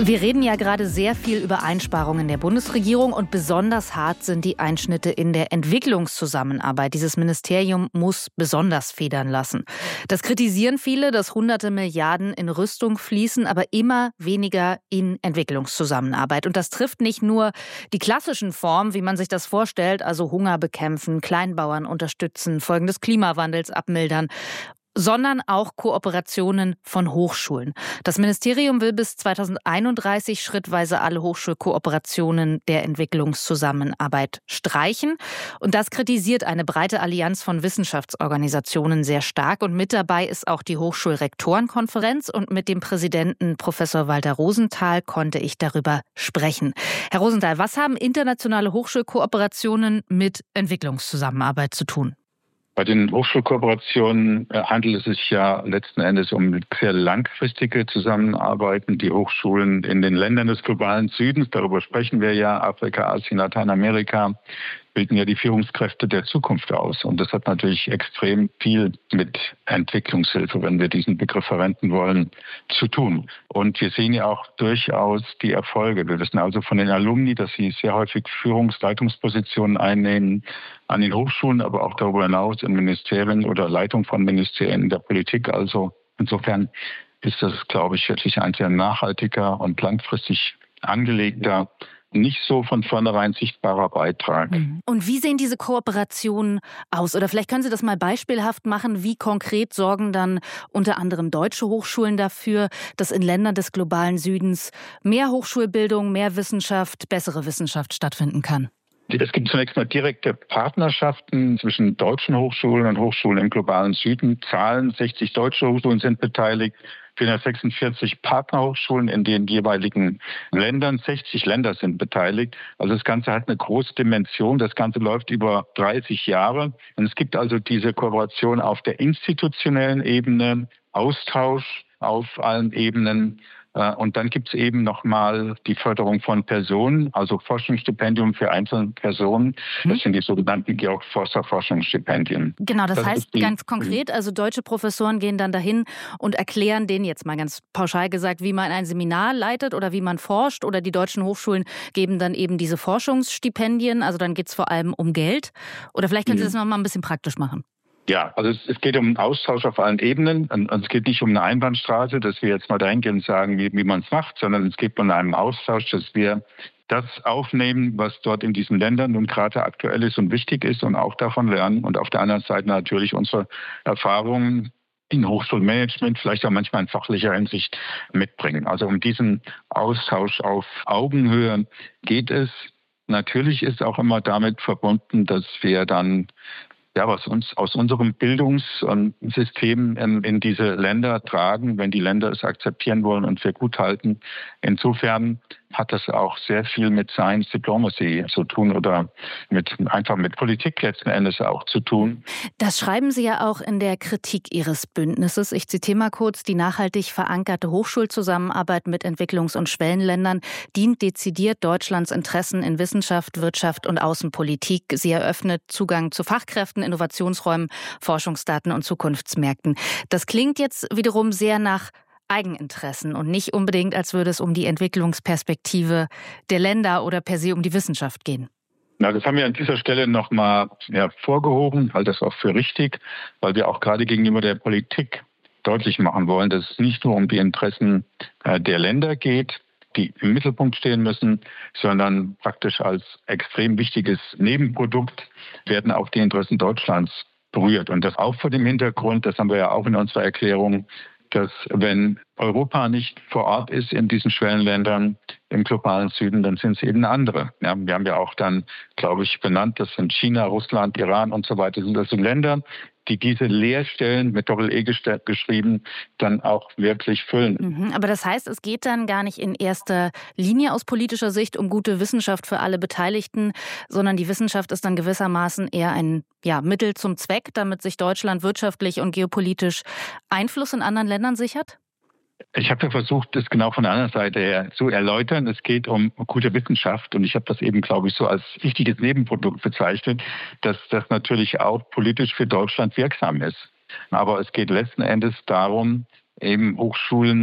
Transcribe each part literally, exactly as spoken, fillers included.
Wir reden ja gerade sehr viel über Einsparungen der Bundesregierung und besonders hart sind die Einschnitte in der Entwicklungszusammenarbeit. Dieses Ministerium muss besonders federn lassen. Das kritisieren viele, dass hunderte Milliarden in Rüstung fließen, aber immer weniger in Entwicklungszusammenarbeit. Und das trifft nicht nur die klassischen Formen, wie man sich das vorstellt, also Hunger bekämpfen, Kleinbauern unterstützen, Folgen des Klimawandels abmildern, sondern auch Kooperationen von Hochschulen. Das Ministerium will bis zweitausendeinunddreißig schrittweise alle Hochschulkooperationen der Entwicklungszusammenarbeit streichen. Und das kritisiert eine breite Allianz von Wissenschaftsorganisationen sehr stark. Und mit dabei ist auch die Hochschulrektorenkonferenz. Und mit dem Präsidenten Professor Walter Rosenthal konnte ich darüber sprechen. Herr Rosenthal, was haben internationale Hochschulkooperationen mit Entwicklungszusammenarbeit zu tun? Bei den Hochschulkooperationen handelt es sich ja letzten Endes um sehr langfristige Zusammenarbeiten. Die Hochschulen in den Ländern des globalen Südens, darüber sprechen wir ja, Afrika, Asien, Lateinamerika, bilden ja die Führungskräfte der Zukunft aus. Und das hat natürlich extrem viel mit Entwicklungshilfe, wenn wir diesen Begriff verwenden wollen, zu tun. Und wir sehen ja auch durchaus die Erfolge. Wir wissen also von den Alumni, dass sie sehr häufig Führungsleitungspositionen einnehmen an den Hochschulen, aber auch darüber hinaus in Ministerien oder Leitung von Ministerien in der Politik. Also insofern ist das, glaube ich, wirklich ein sehr nachhaltiger und langfristig angelegter, nicht so von vornherein sichtbarer Beitrag. Und wie sehen diese Kooperationen aus? Oder vielleicht können Sie das mal beispielhaft machen. Wie konkret sorgen dann unter anderem deutsche Hochschulen dafür, dass in Ländern des globalen Südens mehr Hochschulbildung, mehr Wissenschaft, bessere Wissenschaft stattfinden kann? Es gibt zunächst mal direkte Partnerschaften zwischen deutschen Hochschulen und Hochschulen im globalen Süden. Zahlen, sechzig deutsche Hochschulen sind beteiligt, vierhundertsechsundvierzig Partnerhochschulen in den jeweiligen Ländern. sechzig Länder sind beteiligt. Also das Ganze hat eine große Dimension. Das Ganze läuft über dreißig Jahre. Und es gibt also diese Kooperation auf der institutionellen Ebene, Austausch auf allen Ebenen. Und dann gibt es eben nochmal die Förderung von Personen, also Forschungsstipendium für einzelne Personen. Das sind die sogenannten Georg-Forster-Forschungsstipendien. Genau, das, das heißt ganz konkret, also deutsche Professoren gehen dann dahin und erklären denen jetzt mal ganz pauschal gesagt, wie man ein Seminar leitet oder wie man forscht. Oder die deutschen Hochschulen geben dann eben diese Forschungsstipendien. Also dann geht es vor allem um Geld. Oder vielleicht können Sie das noch mal ein bisschen praktisch machen. Ja, also es, es geht um Austausch auf allen Ebenen. Und es geht nicht um eine Einbahnstraße, dass wir jetzt mal dahin gehen und sagen, wie, wie man es macht, sondern es geht um einen Austausch, dass wir das aufnehmen, was dort in diesen Ländern nun gerade aktuell ist und wichtig ist und auch davon lernen. Und auf der anderen Seite natürlich unsere Erfahrungen in Hochschulmanagement, vielleicht auch manchmal in fachlicher Hinsicht mitbringen. Also um diesen Austausch auf Augenhöhe geht es. Natürlich ist auch immer damit verbunden, dass wir dann ja, was uns aus unserem Bildungssystem in, in diese Länder tragen, wenn die Länder es akzeptieren wollen und für gut halten. Insofern hat das auch sehr viel mit Science Diplomacy zu tun oder mit einfach mit Politik letzten Endes auch zu tun. Das schreiben Sie ja auch in der Kritik Ihres Bündnisses. Ich zitiere mal kurz: Die nachhaltig verankerte Hochschulzusammenarbeit mit Entwicklungs- und Schwellenländern dient dezidiert Deutschlands Interessen in Wissenschaft, Wirtschaft und Außenpolitik. Sie eröffnet Zugang zu Fachkräften, Innovationsräumen, Forschungsdaten und Zukunftsmärkten. Das klingt jetzt wiederum sehr nach Eigeninteressen und nicht unbedingt, als würde es um die Entwicklungsperspektive der Länder oder per se um die Wissenschaft gehen. Na, das haben wir an dieser Stelle nochmal hervorgehoben, halte das auch für richtig, weil wir auch gerade gegenüber der Politik deutlich machen wollen, dass es nicht nur um die Interessen der Länder geht, die im Mittelpunkt stehen müssen, sondern praktisch als extrem wichtiges Nebenprodukt werden auch die Interessen Deutschlands berührt. Und das auch vor dem Hintergrund, das haben wir ja auch in unserer Erklärung, dass wenn Europa nicht vor Ort ist in diesen Schwellenländern im globalen Süden, dann sind es eben andere. Ja, wir haben ja auch dann, glaube ich, benannt, das sind China, Russland, Iran und so weiter. Das sind Länder, die diese Leerstellen mit Doppel-E geschrieben dann auch wirklich füllen. Mhm, aber das heißt, es geht dann gar nicht in erster Linie aus politischer Sicht um gute Wissenschaft für alle Beteiligten, sondern die Wissenschaft ist dann gewissermaßen eher ein ja, Mittel zum Zweck, damit sich Deutschland wirtschaftlich und geopolitisch Einfluss in anderen Ländern sichert? Ich habe ja versucht, das genau von der anderen Seite her zu erläutern. Es geht um gute Wissenschaft und ich habe das eben, glaube ich, so als wichtiges Nebenprodukt bezeichnet, dass das natürlich auch politisch für Deutschland wirksam ist. Aber es geht letzten Endes darum, eben Hochschulen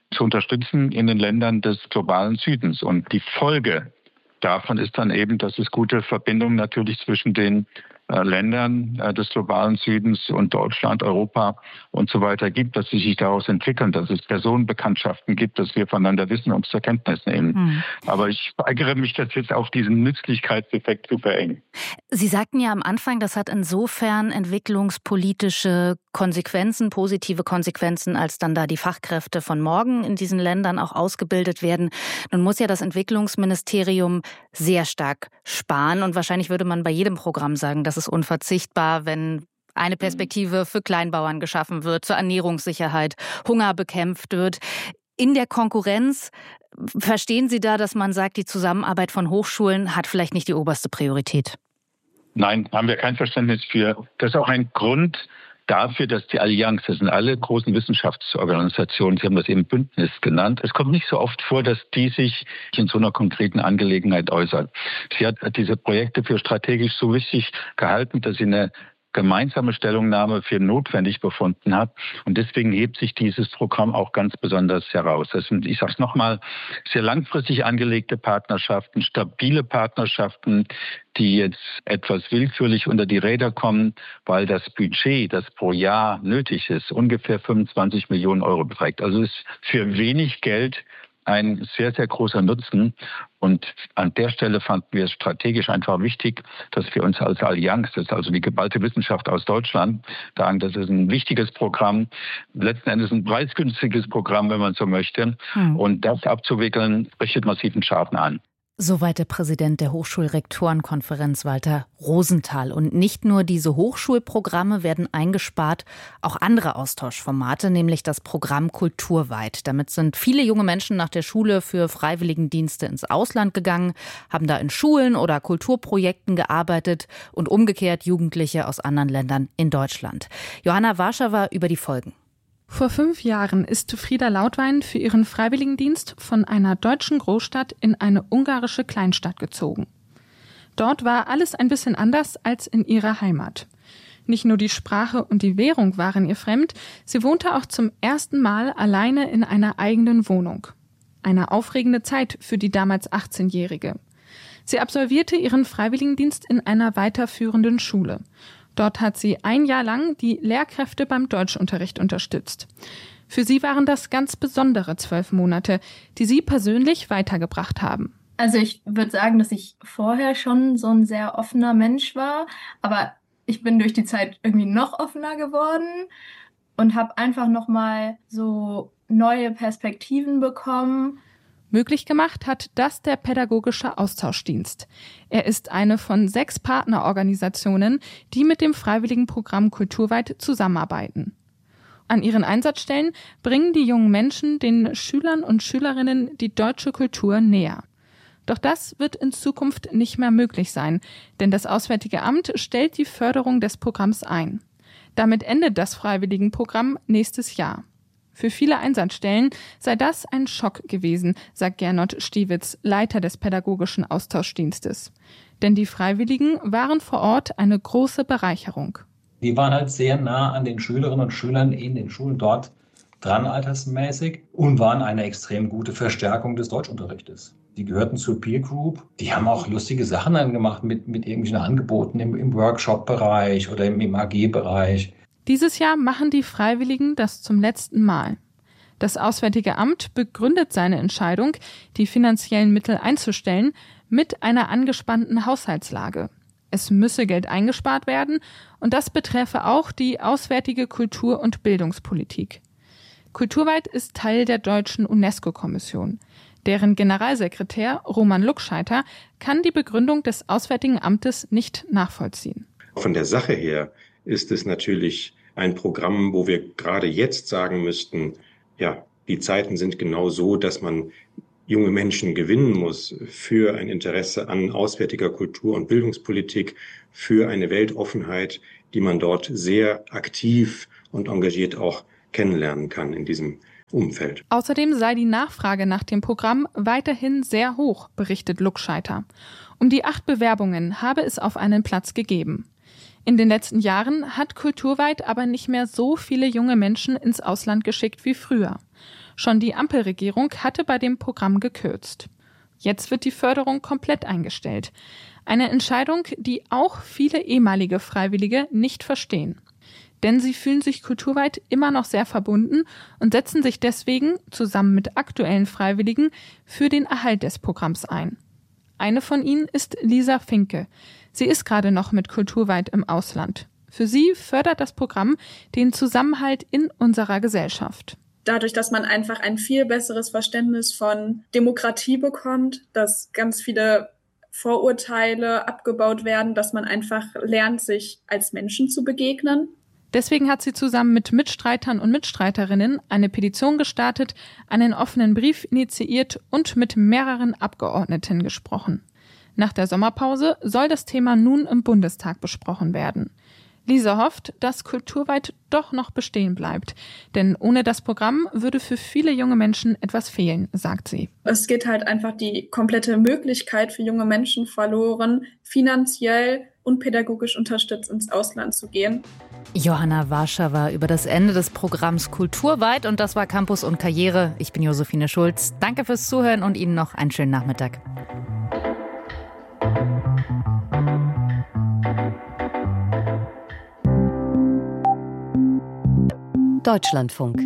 zu unterstützen in den Ländern des globalen Südens. Und die Folge davon ist dann eben, dass es gute Verbindungen natürlich zwischen den äh, Ländern äh, des globalen Südens und Deutschland, Europa und so weiter gibt, dass sie sich daraus entwickeln, dass es Personenbekanntschaften gibt, dass wir voneinander wissen und zur Kenntnis nehmen. Hm. Aber ich weigere mich, das jetzt auf diesen Nützlichkeitseffekt zu verengen. Sie sagten ja am Anfang, das hat insofern entwicklungspolitische Konsequenzen, positive Konsequenzen, als dann da die Fachkräfte von morgen in diesen Ländern auch ausgebildet werden. Nun muss ja das Entwicklungsministerium sehr stark sparen und wahrscheinlich würde man bei jedem Programm sagen, das ist unverzichtbar, wenn eine Perspektive für Kleinbauern geschaffen wird, zur Ernährungssicherheit, Hunger bekämpft wird. In der Konkurrenz, verstehen Sie da, dass man sagt, die Zusammenarbeit von Hochschulen hat vielleicht nicht die oberste Priorität? Nein, haben wir kein Verständnis für. Das ist auch ein Grund dafür, dass die Allianz, das sind alle großen Wissenschaftsorganisationen, Sie haben das eben Bündnis genannt, es kommt nicht so oft vor, dass die sich in so einer konkreten Angelegenheit äußern. Sie hat diese Projekte für strategisch so wichtig gehalten, dass sie eine gemeinsame Stellungnahme für notwendig befunden hat. Und deswegen hebt sich dieses Programm auch ganz besonders heraus. Das sind, ich sage es nochmal, sehr langfristig angelegte Partnerschaften, stabile Partnerschaften, die jetzt etwas willkürlich unter die Räder kommen, weil das Budget, das pro Jahr nötig ist, ungefähr fünfundzwanzig Millionen Euro beträgt. Also ist für wenig Geld ein sehr, sehr großer Nutzen. Und an der Stelle fanden wir es strategisch einfach wichtig, dass wir uns als Allianz, das ist also die geballte Wissenschaft aus Deutschland, sagen, das ist ein wichtiges Programm, letzten Endes ein preisgünstiges Programm, wenn man so möchte. Hm. Und das abzuwickeln, richtet massiven Schaden an. Soweit der Präsident der Hochschulrektorenkonferenz Walter Rosenthal. Und nicht nur diese Hochschulprogramme werden eingespart, auch andere Austauschformate, nämlich das Programm Kulturweit. Damit sind viele junge Menschen nach der Schule für Freiwilligendienste ins Ausland gegangen, haben da in Schulen oder Kulturprojekten gearbeitet und umgekehrt Jugendliche aus anderen Ländern in Deutschland. Johanna Warschauer über die Folgen. Vor fünf Jahren ist Frieda Lautwein für ihren Freiwilligendienst von einer deutschen Großstadt in eine ungarische Kleinstadt gezogen. Dort war alles ein bisschen anders als in ihrer Heimat. Nicht nur die Sprache und die Währung waren ihr fremd, sie wohnte auch zum ersten Mal alleine in einer eigenen Wohnung. Eine aufregende Zeit für die damals achtzehnjährige. Sie absolvierte ihren Freiwilligendienst in einer weiterführenden Schule. Dort hat sie ein Jahr lang die Lehrkräfte beim Deutschunterricht unterstützt. Für sie waren das ganz besondere zwölf Monate, die sie persönlich weitergebracht haben. Also ich würde sagen, dass ich vorher schon so ein sehr offener Mensch war, aber ich bin durch die Zeit irgendwie noch offener geworden und habe einfach nochmal so neue Perspektiven bekommen. Möglich gemacht hat das der Pädagogische Austauschdienst. Er ist eine von sechs Partnerorganisationen, die mit dem Freiwilligenprogramm Kulturweit zusammenarbeiten. An ihren Einsatzstellen bringen die jungen Menschen den Schülern und Schülerinnen die deutsche Kultur näher. Doch das wird in Zukunft nicht mehr möglich sein, denn das Auswärtige Amt stellt die Förderung des Programms ein. Damit endet das Freiwilligenprogramm nächstes Jahr. Für viele Einsatzstellen sei das ein Schock gewesen, sagt Gernot Stiewitz, Leiter des Pädagogischen Austauschdienstes. Denn die Freiwilligen waren vor Ort eine große Bereicherung. Die waren halt sehr nah an den Schülerinnen und Schülern in den Schulen dort dran altersmäßig und waren eine extrem gute Verstärkung des Deutschunterrichtes. Die gehörten zur Peer Group. Die haben auch lustige Sachen dann gemacht mit, mit irgendwelchen Angeboten im, im Workshop-Bereich oder im, im A G-Bereich. Dieses Jahr machen die Freiwilligen das zum letzten Mal. Das Auswärtige Amt begründet seine Entscheidung, die finanziellen Mittel einzustellen, mit einer angespannten Haushaltslage. Es müsse Geld eingespart werden und das betreffe auch die auswärtige Kultur- und Bildungspolitik. Kulturweit ist Teil der deutschen UNESCO-Kommission. Deren Generalsekretär Roman Luckscheiter kann die Begründung des Auswärtigen Amtes nicht nachvollziehen. Von der Sache her ist es natürlich ein Programm, wo wir gerade jetzt sagen müssten, ja, die Zeiten sind genau so, dass man junge Menschen gewinnen muss für ein Interesse an auswärtiger Kultur- und Bildungspolitik, für eine Weltoffenheit, die man dort sehr aktiv und engagiert auch kennenlernen kann in diesem Umfeld. Außerdem sei die Nachfrage nach dem Programm weiterhin sehr hoch, berichtet Luckscheiter. Um die acht Bewerbungen habe es auf einen Platz gegeben. In den letzten Jahren hat Kulturweit aber nicht mehr so viele junge Menschen ins Ausland geschickt wie früher. Schon die Ampelregierung hatte bei dem Programm gekürzt. Jetzt wird die Förderung komplett eingestellt. Eine Entscheidung, die auch viele ehemalige Freiwillige nicht verstehen. Denn sie fühlen sich kulturweit immer noch sehr verbunden und setzen sich deswegen, zusammen mit aktuellen Freiwilligen, für den Erhalt des Programms ein. Eine von ihnen ist Lisa Finke. Sie ist gerade noch mit Kulturweit im Ausland. Für sie fördert das Programm den Zusammenhalt in unserer Gesellschaft. Dadurch, dass man einfach ein viel besseres Verständnis von Demokratie bekommt, dass ganz viele Vorurteile abgebaut werden, dass man einfach lernt, sich als Menschen zu begegnen. Deswegen hat sie zusammen mit Mitstreitern und Mitstreiterinnen eine Petition gestartet, einen offenen Brief initiiert und mit mehreren Abgeordneten gesprochen. Nach der Sommerpause soll das Thema nun im Bundestag besprochen werden. Lisa hofft, dass Kulturweit doch noch bestehen bleibt. Denn ohne das Programm würde für viele junge Menschen etwas fehlen, sagt sie. Es geht halt einfach die komplette Möglichkeit für junge Menschen verloren, finanziell und pädagogisch unterstützt ins Ausland zu gehen. Johanna Warschauer über das Ende des Programms Kulturweit. Und das war Campus und Karriere. Ich bin Josephine Schulz. Danke fürs Zuhören und Ihnen noch einen schönen Nachmittag. Deutschlandfunk.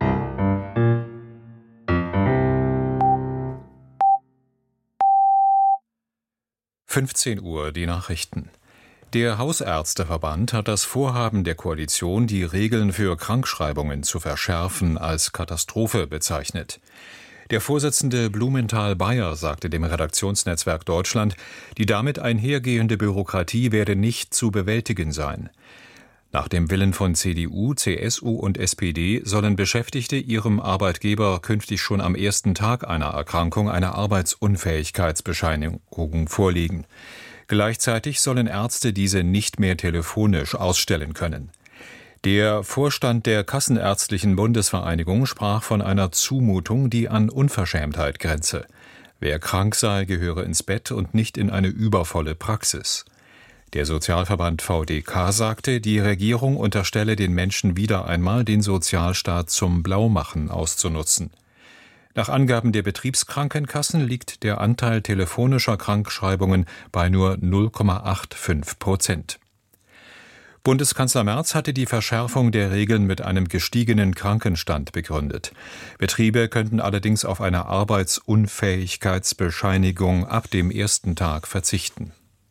fünfzehn Uhr, die Nachrichten. Der Hausärzteverband hat das Vorhaben der Koalition, die Regeln für Krankschreibungen zu verschärfen, als Katastrophe bezeichnet. Der Vorsitzende Blumenthal-Bayer sagte dem Redaktionsnetzwerk Deutschland, die damit einhergehende Bürokratie werde nicht zu bewältigen sein. Nach dem Willen von C D U, C S U und S P D sollen Beschäftigte ihrem Arbeitgeber künftig schon am ersten Tag einer Erkrankung eine Arbeitsunfähigkeitsbescheinigung vorlegen. Gleichzeitig sollen Ärzte diese nicht mehr telefonisch ausstellen können. Der Vorstand der Kassenärztlichen Bundesvereinigung sprach von einer Zumutung, die an Unverschämtheit grenze. Wer krank sei, gehöre ins Bett und nicht in eine übervolle Praxis. Der Sozialverband V D K sagte, die Regierung unterstelle den Menschen wieder einmal, den Sozialstaat zum Blaumachen auszunutzen. Nach Angaben der Betriebskrankenkassen liegt der Anteil telefonischer Krankschreibungen bei nur null Komma fünfundachtzig Prozent. Bundeskanzler Merz hatte die Verschärfung der Regeln mit einem gestiegenen Krankenstand begründet. Betriebe könnten allerdings auf eine Arbeitsunfähigkeitsbescheinigung ab dem ersten Tag verzichten.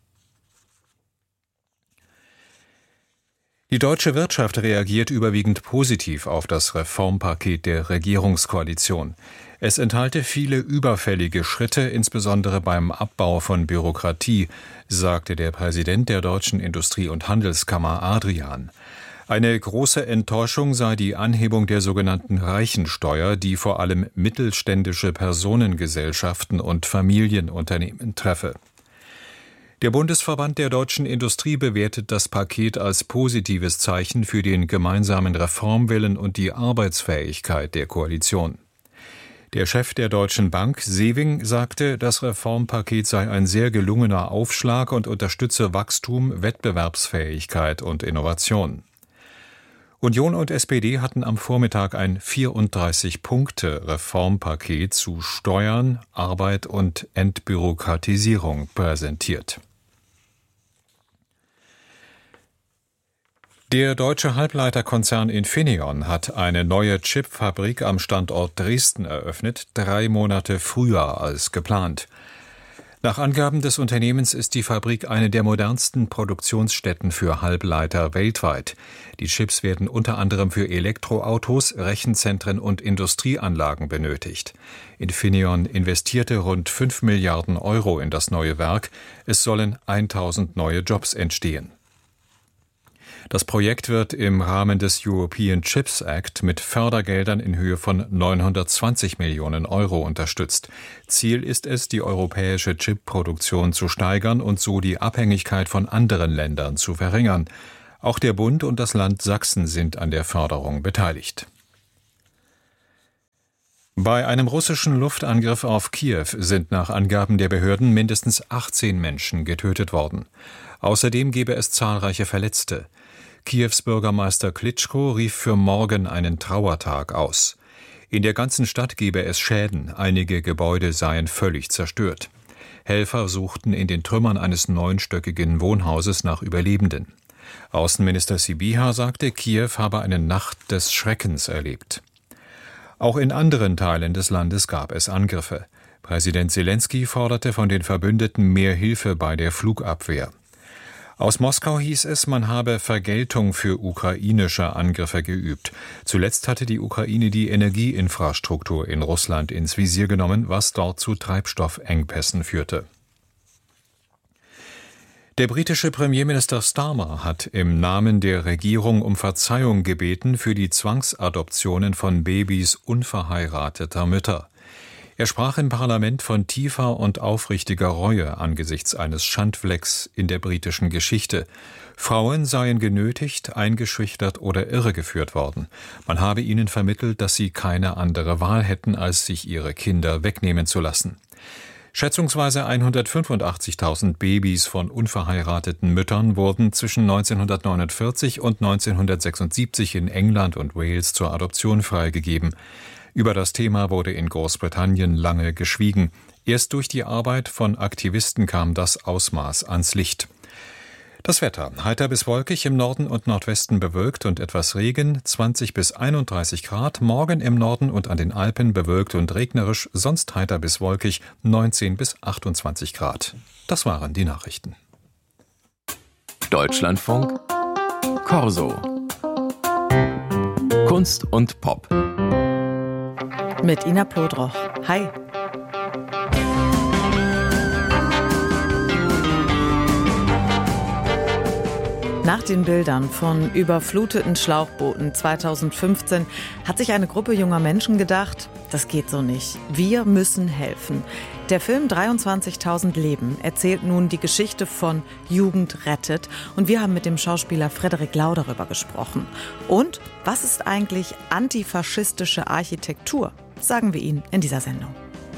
Die deutsche Wirtschaft reagiert überwiegend positiv auf das Reformpaket der Regierungskoalition. Es enthalte viele überfällige Schritte, insbesondere beim Abbau von Bürokratie, sagte der Präsident der Deutschen Industrie- und Handelskammer Adrian. Eine große Enttäuschung sei die Anhebung der sogenannten Reichensteuer, die vor allem mittelständische Personengesellschaften und Familienunternehmen treffe. Der Bundesverband der deutschen Industrie bewertet das Paket als positives Zeichen für den gemeinsamen Reformwillen und die Arbeitsfähigkeit der Koalition. Der Chef der Deutschen Bank, Sewing, sagte, das Reformpaket sei ein sehr gelungener Aufschlag und unterstütze Wachstum, Wettbewerbsfähigkeit und Innovation. Union und S P D hatten am Vormittag ein vierunddreißig-Punkte-Reformpaket zu Steuern, Arbeit und Entbürokratisierung präsentiert. Der deutsche Halbleiterkonzern Infineon hat eine neue Chipfabrik am Standort Dresden eröffnet, drei Monate früher als geplant. Nach Angaben des Unternehmens ist die Fabrik eine der modernsten Produktionsstätten für Halbleiter weltweit. Die Chips werden unter anderem für Elektroautos, Rechenzentren und Industrieanlagen benötigt. Infineon investierte rund fünf Milliarden Euro in das neue Werk. Es sollen tausend neue Jobs entstehen. Das Projekt wird im Rahmen des European Chips Act mit Fördergeldern in Höhe von neunhundertzwanzig Millionen Euro unterstützt. Ziel ist es, die europäische Chipproduktion zu steigern und so die Abhängigkeit von anderen Ländern zu verringern. Auch der Bund und das Land Sachsen sind an der Förderung beteiligt. Bei einem russischen Luftangriff auf Kiew sind nach Angaben der Behörden mindestens achtzehn Menschen getötet worden. Außerdem gebe es zahlreiche Verletzte. Kiews Bürgermeister Klitschko rief für morgen einen Trauertag aus. In der ganzen Stadt gebe es Schäden, einige Gebäude seien völlig zerstört. Helfer suchten in den Trümmern eines neunstöckigen Wohnhauses nach Überlebenden. Außenminister Sybiha sagte, Kiew habe eine Nacht des Schreckens erlebt. Auch in anderen Teilen des Landes gab es Angriffe. Präsident Selenskyj forderte von den Verbündeten mehr Hilfe bei der Flugabwehr. Aus Moskau hieß es, man habe Vergeltung für ukrainische Angriffe geübt. Zuletzt hatte die Ukraine die Energieinfrastruktur in Russland ins Visier genommen, was dort zu Treibstoffengpässen führte. Der britische Premierminister Starmer hat im Namen der Regierung um Verzeihung gebeten für die Zwangsadoptionen von Babys unverheirateter Mütter. Er sprach im Parlament von tiefer und aufrichtiger Reue angesichts eines Schandflecks in der britischen Geschichte. Frauen seien genötigt, eingeschüchtert oder irregeführt worden. Man habe ihnen vermittelt, dass sie keine andere Wahl hätten, als sich ihre Kinder wegnehmen zu lassen. Schätzungsweise hundertfünfundachtzigtausend Babys von unverheirateten Müttern wurden zwischen neunzehnhundertneunundvierzig und neunzehnhundertsechsundsiebzig in England und Wales zur Adoption freigegeben. Über das Thema wurde in Großbritannien lange geschwiegen. Erst durch die Arbeit von Aktivisten kam das Ausmaß ans Licht. Das Wetter: heiter bis wolkig, im Norden und Nordwesten bewölkt und etwas Regen, zwanzig bis einunddreißig Grad. Morgen im Norden und an den Alpen bewölkt und regnerisch, sonst heiter bis wolkig, neunzehn bis achtundzwanzig Grad. Das waren die Nachrichten. Deutschlandfunk Corso. Kunst und Pop. Mit Ina Plodroch. Hi. Nach den Bildern von überfluteten Schlauchbooten zweitausendfünfzehn hat sich eine Gruppe junger Menschen gedacht, das geht so nicht. Wir müssen helfen. Der Film dreiundzwanzigtausend Leben erzählt nun die Geschichte von Jugend rettet. Und wir haben mit dem Schauspieler Frederik Lau darüber gesprochen. Und was ist eigentlich antifaschistische Architektur? Sagen wir Ihnen in dieser Sendung.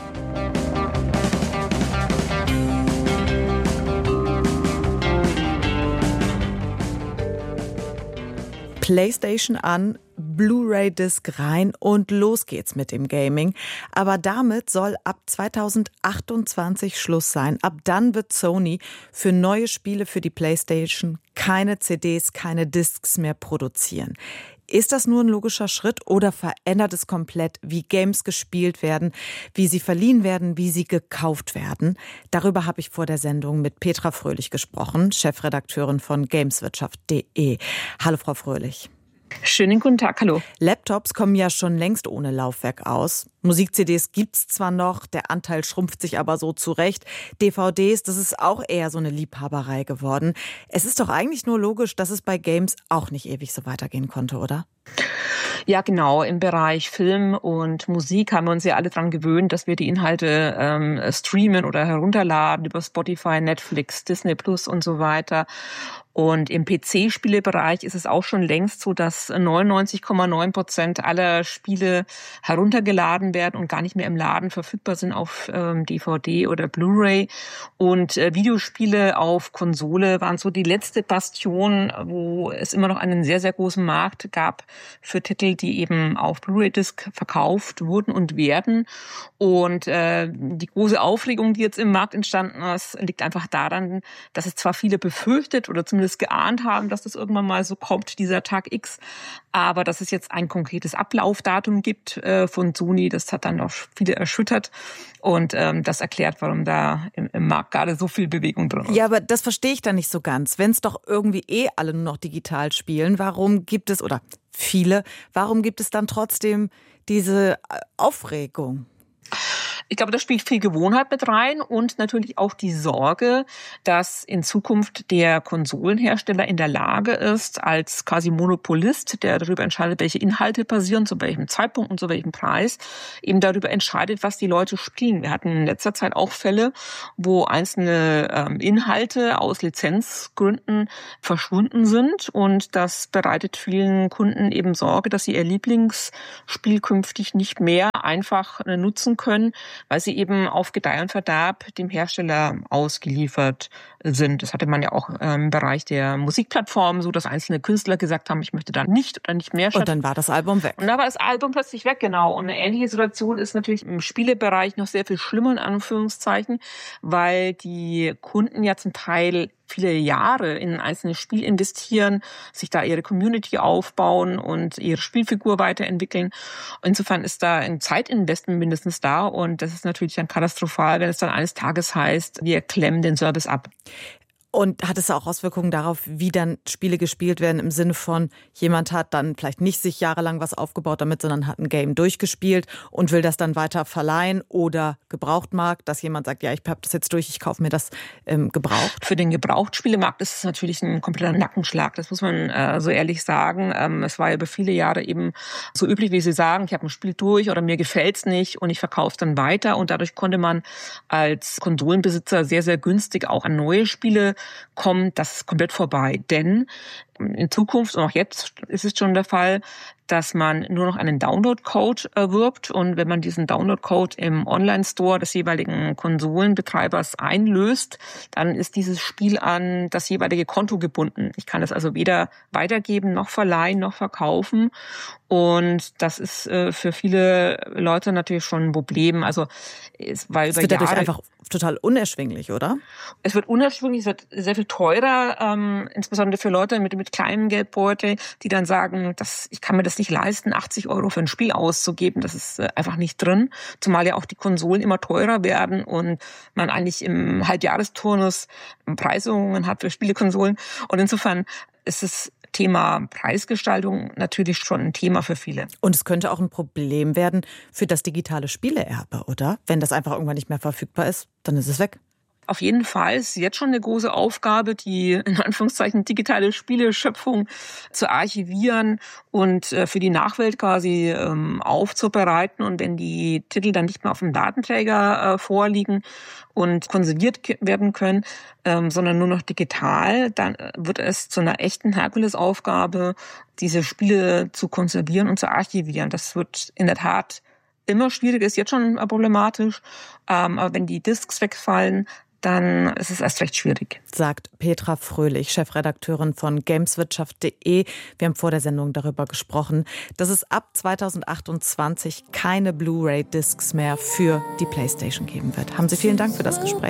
PlayStation an, Blu-ray-Disc rein und los geht's mit dem Gaming. Aber damit soll ab zweitausendachtundzwanzig Schluss sein. Ab dann wird Sony für neue Spiele für die PlayStation keine C Ds, keine Discs mehr produzieren. Ist das nur ein logischer Schritt oder verändert es komplett, wie Games gespielt werden, wie sie verliehen werden, wie sie gekauft werden? Darüber habe ich vor der Sendung mit Petra Fröhlich gesprochen, Chefredakteurin von Gameswirtschaft punkt de. Hallo Frau Fröhlich. Schönen guten Tag, hallo. Laptops kommen ja schon längst ohne Laufwerk aus. Musik-C Ds gibt's zwar noch, der Anteil schrumpft sich aber so zurecht. D V Ds, das ist auch eher so eine Liebhaberei geworden. Es ist doch eigentlich nur logisch, dass es bei Games auch nicht ewig so weitergehen konnte, oder? Ja, genau. Im Bereich Film und Musik haben wir uns ja alle dran gewöhnt, dass wir die Inhalte ähm, streamen oder herunterladen über Spotify, Netflix, Disney Plus und so weiter. Und im P C-Spielebereich ist es auch schon längst so, dass neunundneunzig Komma neun Prozent aller Spiele heruntergeladen werden und gar nicht mehr im Laden verfügbar sind auf ähm, D V D oder Blu-ray. Und äh, Videospiele auf Konsole waren so die letzte Bastion, wo es immer noch einen sehr, sehr großen Markt gab für Titel, die eben auf Blu-ray-Disc verkauft wurden und werden. Und äh, die große Aufregung, die jetzt im Markt entstanden ist, liegt einfach daran, dass es zwar viele befürchtet oder zumindest geahnt haben, dass das irgendwann mal so kommt, dieser Tag X. Aber dass es jetzt ein konkretes Ablaufdatum gibt äh, von Sony, das hat dann auch viele erschüttert. Und ähm, das erklärt, warum da im, im Markt gerade so viel Bewegung drin ist. Ja, aber das verstehe ich dann nicht so ganz. Wenn es doch irgendwie eh alle nur noch digital spielen, warum gibt es, oder viele, warum gibt es dann trotzdem diese Aufregung? Ich glaube, da spielt viel Gewohnheit mit rein und natürlich auch die Sorge, dass in Zukunft der Konsolenhersteller in der Lage ist, als quasi Monopolist, der darüber entscheidet, welche Inhalte passieren, zu welchem Zeitpunkt und zu welchem Preis, eben darüber entscheidet, was die Leute spielen. Wir hatten in letzter Zeit auch Fälle, wo einzelne ähm, Inhalte aus Lizenzgründen verschwunden sind und das bereitet vielen Kunden eben Sorge, dass sie ihr Lieblingsspiel künftig nicht mehr einfach äh, nutzen können, weil sie eben auf Gedeih und Verderb dem Hersteller ausgeliefert sind. Das hatte man ja auch im Bereich der Musikplattformen, so dass einzelne Künstler gesagt haben, ich möchte da nicht oder nicht mehr statt. Und dann war das Album weg. Und da war das Album plötzlich weg, genau. Und eine ähnliche Situation ist natürlich im Spielebereich noch sehr viel schlimmer, in Anführungszeichen, weil die Kunden ja zum Teil viele Jahre in ein einzelnes Spiel investieren, sich da ihre Community aufbauen und ihre Spielfigur weiterentwickeln. Insofern ist da ein Zeitinvestment mindestens da und das ist natürlich dann katastrophal, wenn es dann eines Tages heißt, wir klemmen den Service ab. Und hat es auch Auswirkungen darauf, wie dann Spiele gespielt werden, im Sinne von, jemand hat dann vielleicht nicht sich jahrelang was aufgebaut damit, sondern hat ein Game durchgespielt und will das dann weiter verleihen oder Gebrauchtmarkt, dass jemand sagt, ja, ich habe das jetzt durch, ich kaufe mir das ähm, gebraucht? Für den Gebrauchtspielemarkt ist es natürlich ein kompletter Nackenschlag, das muss man äh, so ehrlich sagen. Ähm, es war ja über viele Jahre eben so üblich, wie Sie sagen, ich habe ein Spiel durch oder mir gefällt's nicht und ich verkaufe es dann weiter und dadurch konnte man als Konsolenbesitzer sehr, sehr günstig auch an neue Spiele kommt, das ist komplett vorbei. Denn in Zukunft und auch jetzt ist es schon der Fall, dass man nur noch einen Download-Code erwirbt und wenn man diesen Download-Code im Online-Store des jeweiligen Konsolenbetreibers einlöst, dann ist dieses Spiel an das jeweilige Konto gebunden. Ich kann es also weder weitergeben, noch verleihen, noch verkaufen und das ist äh, für viele Leute natürlich schon ein Problem. Also, es, weil es wird dadurch einfach total unerschwinglich, oder? Es wird unerschwinglich, es wird sehr viel teurer, ähm, insbesondere für Leute mit, mit kleinem Geldbeutel, die dann sagen, dass ich kann mir das nicht leisten, achtzig Euro für ein Spiel auszugeben. Das ist äh, einfach nicht drin. Zumal ja auch die Konsolen immer teurer werden und man eigentlich im Halbjahresturnus Preiserhöhungen hat für Spielekonsolen. Und insofern ist es Thema Preisgestaltung natürlich schon ein Thema für viele. Und es könnte auch ein Problem werden für das digitale Spieleerbe, oder? Wenn das einfach irgendwann nicht mehr verfügbar ist, dann ist es weg. Auf jeden Fall ist jetzt schon eine große Aufgabe, die in Anführungszeichen digitale Spieleschöpfung zu archivieren und für die Nachwelt quasi ähm, aufzubereiten. Und wenn die Titel dann nicht mehr auf dem Datenträger äh, vorliegen und konserviert werden können, ähm, sondern nur noch digital, dann wird es zu einer echten Herkulesaufgabe, diese Spiele zu konservieren und zu archivieren. Das wird in der Tat immer schwieriger, ist jetzt schon problematisch. Ähm, aber wenn die Disks wegfallen, dann ist es erst recht schwierig. Sagt Petra Fröhlich, Chefredakteurin von Gameswirtschaft punkt de. Wir haben vor der Sendung darüber gesprochen, dass es ab zweitausendachtundzwanzig keine Blu-ray-Discs mehr für die PlayStation geben wird. Haben Sie vielen Dank für das Gespräch.